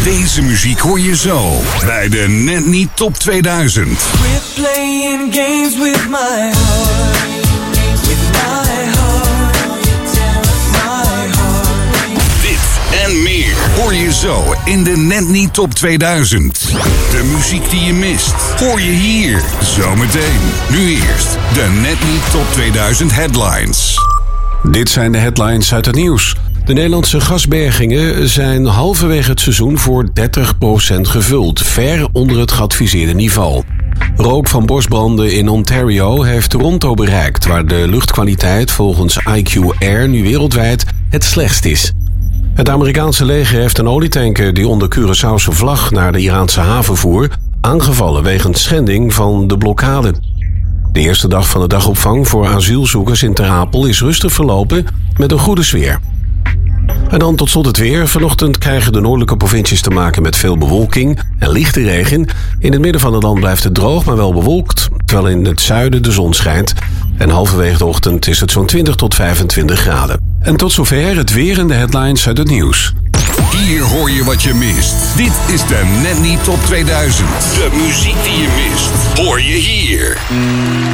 Deze muziek hoor je zo bij de Net Niet Top 2000. We're playing games with my heart. Dit en meer hoor je zo in de Net Niet Top 2000. De muziek die je mist hoor je hier zometeen. Nu eerst de Net Niet Top 2000 headlines. Dit zijn de headlines uit het nieuws. De Nederlandse gasbergingen zijn halverwege het seizoen voor 30% gevuld, ver onder het geadviseerde niveau. Rook van bosbranden in Ontario heeft Toronto bereikt, waar de luchtkwaliteit volgens IQ Air nu wereldwijd het slechtst is. Het Amerikaanse leger heeft een olietanker die onder Curaçaose vlag naar de Iraanse haven voer aangevallen wegens schending van de blokkade. De eerste dag van de dagopvang voor asielzoekers in Ter Apel is rustig verlopen met een goede sfeer. En dan tot slot het weer. Vanochtend krijgen de noordelijke provincies te maken met veel bewolking en lichte regen. In het midden van het land blijft het droog, maar wel bewolkt, terwijl in het zuiden de zon schijnt. En halverwege de ochtend is het zo'n 20 tot 25 graden. En tot zover het weer en de headlines uit het nieuws. Hier hoor je wat je mist. Dit is de Net Niet Top 2000. De muziek die je mist hoor je hier.